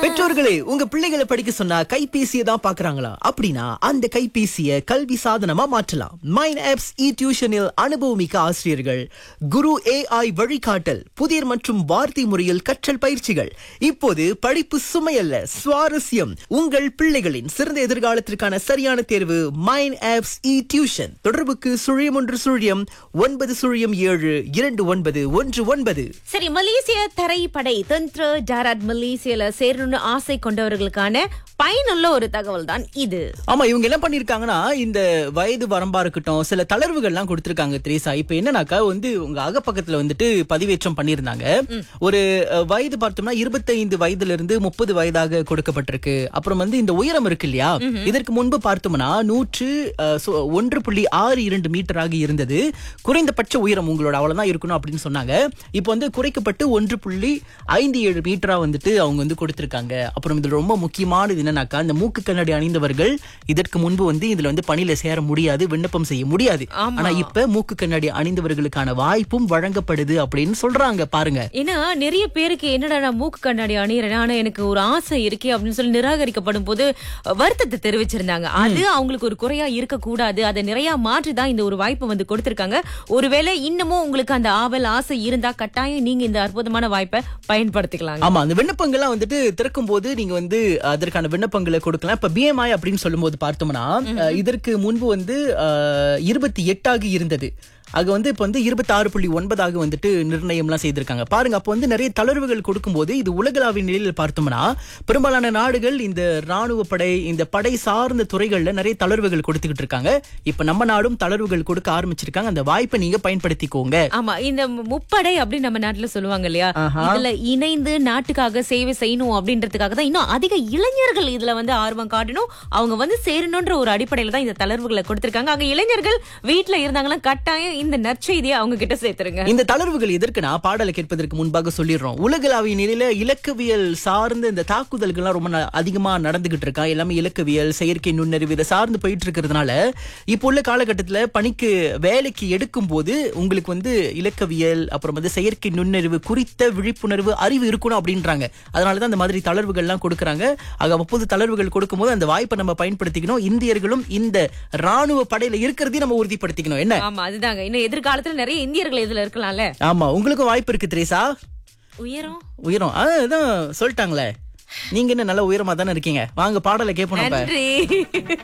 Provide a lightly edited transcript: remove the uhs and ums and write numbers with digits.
பெற்றோர்களே, உங்க பிள்ளைகளை படிக்க சொன்னா கைபேசியை தான் பாக்குறாங்களா? அப்படின்னா அந்த கைபேசியை கல்வி சாதனமா மாற்றலாம். மைண்ட் ஆப்ஸ் இ டியூஷனில் அனுபவமிக்க ஆசிரியர்கள், குரு AI வழிகாட்டல், புதிர் மற்றும் வார்த்தை முறையில் கற்றல் பயிற்சிகள். இப்போது படிப்பு சுமையல்ல, சுவாரஸ்யம். உங்கள் பிள்ளைகளின் சிறந்த எதிர்காலத்திற்கான சரியான தேர்வு மைண்ட் ஆப்ஸ் இ டியூஷன். தொடர்புக்கு 0117292119. சரி, மலேசிய தரைப்படை தந்த்ர ஜாராட் மலேசியால சேரணும்னு ஆசை கொண்டவர்களுக்கான பயனுள்ள ஒரு தகவல் தான் இது. ஆமா, இவங்க என்ன பண்ணிருக்காங்கன்னா, இந்த வயது வரம்பா இருக்கட்டும், சில தளர்வுகள்லாம் கொடுத்திருக்காங்க திரேசா. இப்ப என்னன்னாக்கா உங்க அகப்பக்கத்துல பதிவேற்றம் பண்ணிருந்தாங்க. ஒரு வயது பார்த்தோம்னா 25 வயதுல இருந்து 30 வயதாக கொடுக்கப்பட்டிருக்கு. அப்புறம் இந்த உயரம் இருக்கு இல்லையா, இதற்கு முன்பு பார்த்தோம்னா 1.62 மீட்டராக இருந்தது. குறைந்தபட்ச உயரம் உங்களோட அவ்வளவுதான் இருக்கணும் அப்படின்னு சொன்னாங்க. இப்ப குறைக்கப்பட்டு 1.57 மீட்டரா அவங்க கொடுத்திருக்காங்க. அப்புறம் இதுல ரொம்ப முக்கியமானது என்னன்னாக்கா, இந்த மூக்கு கண்ணாடி அணிந்தவர்கள் இதற்கு முன்பு இதுல பணியில சேர முடியாது, விண்ணப்பம் செய்ய முடியாது. ஆனா இப்ப மூக்கு கண்ணாடி அணிந்தவர்களுக்கான வாய்ப்பும் வழங்கப்படுது அப்படின்னு சொல்றாங்க. பாருங்க, ஏன்னா நிறைய பேருக்கு என்னடா நான் மூக்கு கண்ணாடி அணியறேன், ஆனா எனக்கு ஒரு ஆசை இருக்கே அப்படின்னு சொல்லி நிராகரிக்கப்படும் போது வருத்தத்தை தெரிவிச்சிருந்தாங்க. அது அவங்களுக்கு ஒரு குறையா இருக்க கூடாது, அதை நிறைய மாற்றிதான் இந்த ஒரு வாய்ப்பு கொடுத்திருக்காங்க. ஒருவேளை இன்னமும் உங்களுக்கு அந்த ஆவல் ஆசை இருந்தா கட்டாயம் நீங்க இந்த அற்புதமான வாய்ப்பை பயன்படுத்திக்கலாம். ஆமா, அந்த விண்ணப்பங்கள்லாம் திறக்கும் போது நீங்க அதற்கான விண்ணப்பங்களை கொடுக்கலாம். இப்ப BMI அப்படின்னு சொல்லும் போது பார்த்தோம்னா, இதற்கு முன்பு 28 இருந்தது. அது இப்ப 26.9 நிர்ணயம்லாம் செய்திருக்காங்க. பாருங்க, அப்ப நிறைய தளர்வுகள் கொடுக்கும்போது இது உலகளாவிய நிலையில் பார்த்தோம்னா பெரும்பாலான நாடுகள் இந்த ராணுவ படை, இந்த படை சார்ந்த துறைகள்ல நிறைய தளர்வுகள் கொடுத்துக்கிட்டு இருக்காங்க. இப்ப நம்ம நாடும் தளர்வுகள் கொடுக்க ஆரம்பிச்சிருக்காங்க. அந்த வாய்ப்பை நீங்க பயன்படுத்திக்கோங்க. ஆமா, இந்த முப்படை அப்படின்னு நம்ம நாட்டுல சொல்லுவாங்க இல்லையா, இதுல இணைந்து நாட்டுக்காக சேவை செய்யணும் அப்படின்றதுக்காக தான் இன்னும் அதிக இளைஞர்கள் இதுல ஆர்வம் காட்டணும், அவங்க சேரணும்ன்ற ஒரு அடிப்படையில தான் இந்த தளர்வுகளை கொடுத்திருக்காங்க. அங்க இளைஞர்கள் வீட்டுல இருந்தாங்கன்னா கட்டாயம் இந்த நற்செய்தியை அவங்க கிட்ட சேர்த்துருங்க. இந்த தளர்வுகள் எதற்குனா, பாடலை கேட்பதற்கு முன்பாக சொல்லிடுறோம், உலகளாவிய நிலையில இலக்கவியல் சார்ந்த இந்த தாக்குதல்கள்லாம் ரொம்ப அதிகமா நடந்துகிட்டு இருக்கா. எல்லாமே இலக்கவியல், செயற்கை நுண்ணறிவு இதை சார்ந்து போயிட்டு இருக்கிறதுனால இப்போ உள்ள காலகட்டத்துல பணிக்கு வேலைக்கு எடுக்கும் போது உங்களுக்கு இலக்கவியல் அப்புறம் செயற்கை நுண்ணறிவு குறித்த விழிப்புணர்வு அறிவு இருக்கணும் அப்படின்றாங்க. அதனாலதான் இந்த மாதிரி தளர்வுகள்லாம் கொடுக்கறாங்க. அப்போது தளர்வுகள் கொடுக்கும் போது அந்த வாய்ப்பை நம்ம பயன்படுத்திக்கணும். இந்தியர்களும் இந்த ராணுவ படையில இருக்கிறதையும் நம்ம உறுதிப்படுத்திக்கணும். என்ன? ஆமா, அதுதாங்க. இன்னும் எதிர்காலத்துல நிறைய இந்தியர்கள் இதுல இருக்கலாம்ல. ஆமா, உங்களுக்கும் வாய்ப்பு இருக்கு திரேசா. உயரம் அதான் சொல்லிட்டாங்களே, நீங்க என்ன நல்ல உயரமா தானே இருக்கீங்க. வாங்க பாடலை கேட்போம். நன்றி.